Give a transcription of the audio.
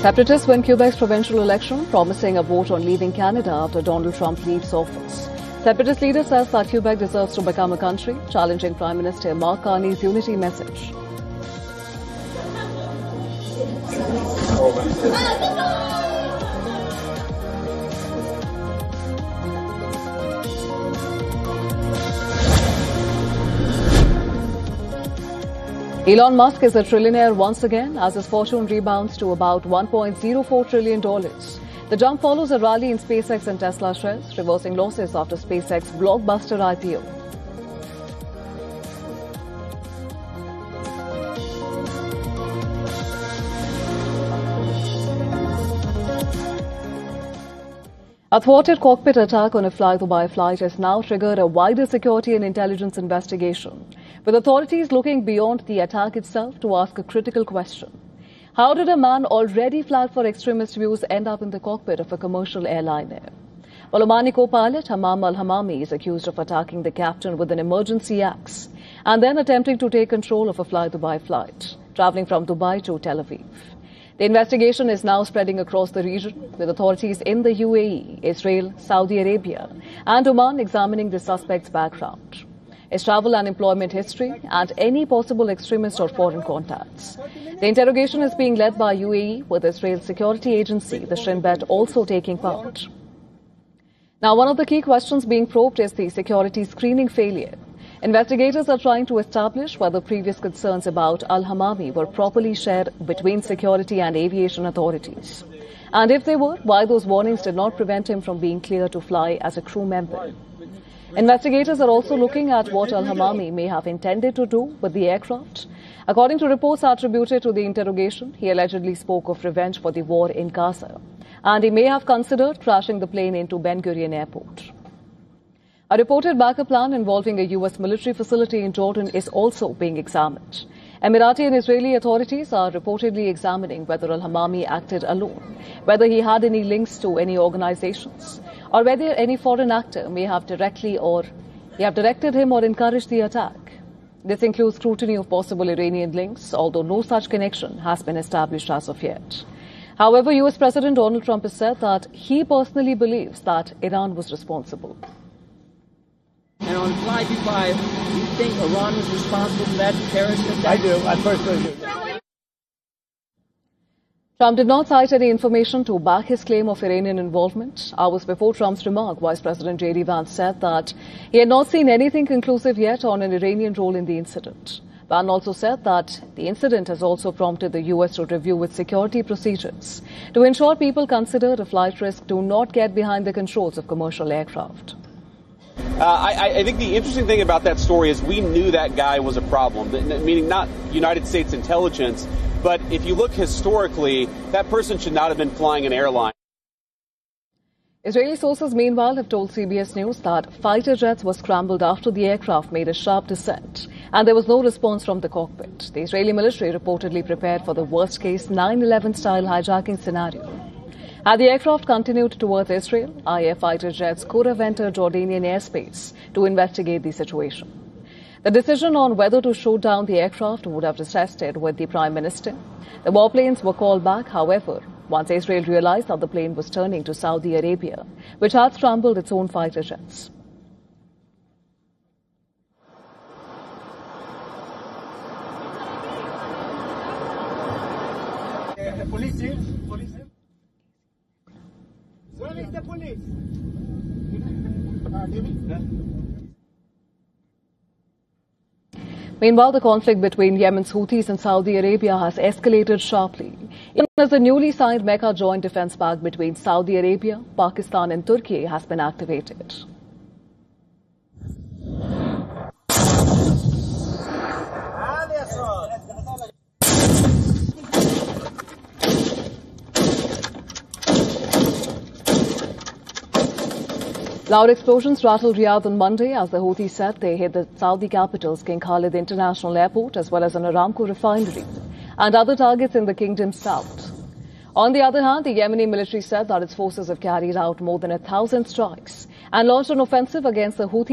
Separatists win Quebec's provincial election, promising a vote on leaving Canada after Donald Trump leaves office. Separatist leader says that Quebec deserves to become a country, challenging Prime Minister Mark Carney's unity message. Elon Musk is a trillionaire once again as his fortune rebounds to about $1.04 trillion. The jump follows a rally in SpaceX and Tesla shares, reversing losses after SpaceX blockbuster IPO. A thwarted cockpit attack on a Fly-Dubai flight has now triggered a wider security and intelligence investigation, with authorities looking beyond the attack itself to ask a critical question. How did a man already flagged for extremist views end up in the cockpit of a commercial airliner? Well, Omani co-pilot Hammam Al-Hammami is accused of attacking the captain with an emergency axe and then attempting to take control of a Fly-Dubai flight, traveling from Dubai to Tel Aviv. The investigation is now spreading across the region, with authorities in the UAE, Israel, Saudi Arabia and Oman examining the suspect's background, his travel and employment history and any possible extremist or foreign contacts. The interrogation is being led by UAE, with Israel's security agency, the Shin Bet, also taking part. Now, one of the key questions being probed is the security screening failure. Investigators are trying to establish whether previous concerns about Al-Hammami were properly shared between security and aviation authorities. And if they were, why those warnings did not prevent him from being cleared to fly as a crew member. Investigators are also looking at what Al-Hammami may have intended to do with the aircraft. According to reports attributed to the interrogation, he allegedly spoke of revenge for the war in Gaza, and he may have considered crashing the plane into Ben Gurion Airport. A reported backup plan involving a U.S. military facility in Jordan is also being examined. Emirati and Israeli authorities are reportedly examining whether Al-Hammami acted alone, whether he had any links to any organizations, or whether any foreign actor may have directed him or encouraged the attack. This includes scrutiny of possible Iranian links, although no such connection has been established as of yet. However, U.S. President Donald Trump has said that he personally believes that Iran was responsible. And on Fly-Dubai, do you think Iran was responsible for that terrorist attack? I do. I personally do. Trump did not cite any information to back his claim of Iranian involvement. Hours before Trump's remark, Vice President J.D. Vance said that he had not seen anything conclusive yet on an Iranian role in the incident. Vance also said that the incident has also prompted the U.S. to review its security procedures to ensure people considered a flight risk do not get behind the controls of commercial aircraft. I think the interesting thing about that story is we knew that guy was a problem, meaning not United States intelligence, but if you look historically, that person should not have been flying an airline. Israeli sources, meanwhile, have told CBS News that fighter jets were scrambled after the aircraft made a sharp descent, and there was no response from the cockpit. The Israeli military reportedly prepared for the worst-case 9/11-style hijacking scenario. Had the aircraft continued towards Israel, IAF fighter jets could have entered Jordanian airspace to investigate the situation. The decision on whether to shoot down the aircraft would have rested with the Prime Minister. The warplanes were called back, however, once Israel realized that the plane was turning to Saudi Arabia, which had scrambled its own fighter jets. The police here? Where is the police? Meanwhile, the conflict between Yemen's Houthis and Saudi Arabia has escalated sharply, even as the newly signed Mecca Joint Defence Pact between Saudi Arabia, Pakistan and Turkey has been activated. Loud explosions rattled Riyadh on Monday as the Houthis said they hit the Saudi capital's King Khalid International Airport as well as an Aramco refinery and other targets in the kingdom's south. On the other hand, the Yemeni military said that its forces have carried out more than 1,000 strikes and launched an offensive against the Houthi